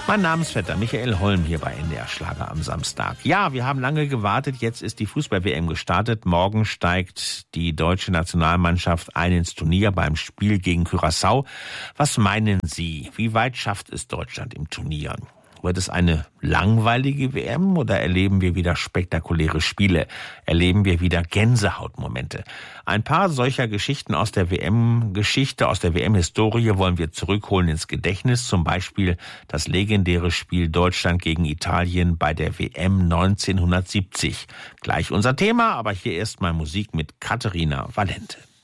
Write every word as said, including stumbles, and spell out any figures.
Mein Namensvetter Michael Holm hier bei N D R Schlager am Samstag. Ja, wir haben lange gewartet, jetzt ist die Fußball-W M gestartet. Morgen steigt die deutsche Nationalmannschaft ein ins Turnier beim Spiel gegen Curaçao. Was meinen Sie, wie weit schafft es Deutschland im Turnier? Wird es eine langweilige W M oder erleben wir wieder spektakuläre Spiele? Erleben wir wieder Gänsehautmomente? Ein paar solcher Geschichten aus der W M-Geschichte, aus der W M-Historie wollen wir zurückholen ins Gedächtnis. Zum Beispiel das legendäre Spiel Deutschland gegen Italien bei der W M neunzehnhundertsiebzig. Gleich unser Thema, aber hier erst mal Musik mit Caterina Valente.